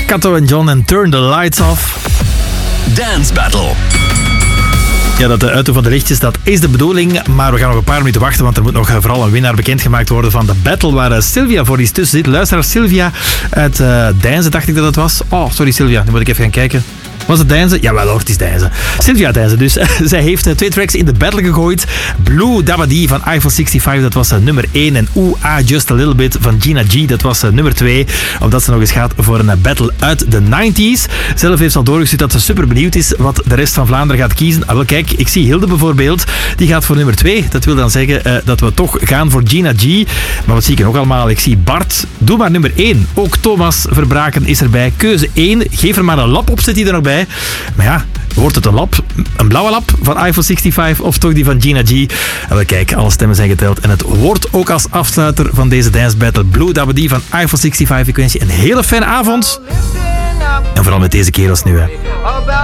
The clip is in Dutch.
Kato en John en Turn the Lights Off. Dance Battle. Ja, dat uitdoen van de lichtjes, dat is de bedoeling. Maar we gaan nog een paar minuten wachten, want er moet nog vooral een winnaar bekendgemaakt worden van de battle waar Sylvia voor iets tussen zit. Luisteraar Sylvia uit Deinze, dacht ik dat het was. Oh, sorry Sylvia, nu moet ik even gaan kijken. Was het Deinze? Jawel hoor, het is Deinze. Sylvia Deinze dus. Zij heeft 2 tracks in de battle gegooid. Blue Dabadi van Eiffel 65, dat was nummer 1. En Ooh Ah Just A Little Bit van Gina G, dat was nummer 2. Omdat ze nog eens gaat voor een battle uit de 90s. Zelf heeft ze al doorgestuurd dat ze super benieuwd is wat de rest van Vlaanderen gaat kiezen. Wel kijk, ik zie Hilde bijvoorbeeld. Die gaat voor nummer 2. Dat wil dan zeggen dat we toch gaan voor Gina G. Maar wat zie ik nog allemaal? Ik zie Bart. Doe maar nummer 1. Ook Thomas Verbraken is erbij. Keuze 1. Geef er maar een lap op, zit hij er nog bij. Maar ja, wordt het een lap? Een blauwe lap van Eiffel 65 of toch die van Gina G? En we kijken, alle stemmen zijn geteld. En het wordt ook als afsluiter van deze Dance Battle Blue Dabadi van Eiffel 65. Ik wens je een hele fijne avond. En vooral met deze kerels nu, hè.